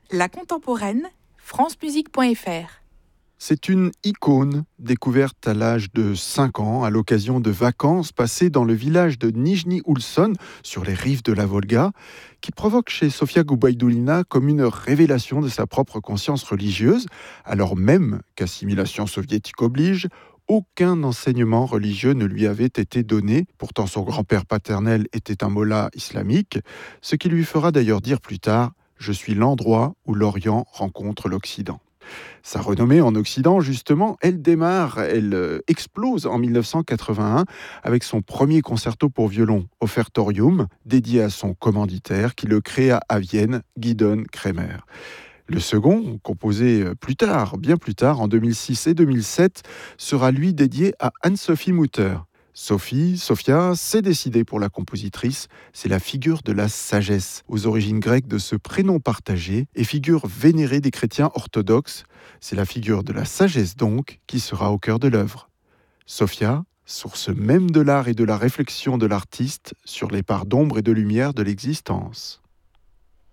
La contemporaine, francemusique.fr. C'est une icône découverte à l'âge de 5 ans à l'occasion de vacances passées dans le village de Nijni Oulson, sur les rives de la Volga, qui provoque chez Sofia Goubaïdoulina comme une révélation de sa propre conscience religieuse, alors même qu'assimilation soviétique oblige, aucun enseignement religieux ne lui avait été donné. Pourtant, son grand-père paternel était un mollah islamique, ce qui lui fera d'ailleurs dire plus tard « Je suis l'endroit où l'Orient rencontre l'Occident ». Sa renommée en Occident, justement, elle explose en 1981 avec son premier concerto pour violon, Offertorium, dédié à son commanditaire qui le créa à Vienne, Gidon Kremer. Le second, composé plus tard, bien plus tard, en 2006 et 2007, sera lui dédié à Anne-Sophie Mutter. Sofia, s'est décidée pour la compositrice. C'est la figure de la sagesse, aux origines grecques de ce prénom partagé, et figure vénérée des chrétiens orthodoxes. C'est la figure de la sagesse donc qui sera au cœur de l'œuvre. Sofia, source même de l'art et de la réflexion de l'artiste sur les parts d'ombre et de lumière de l'existence.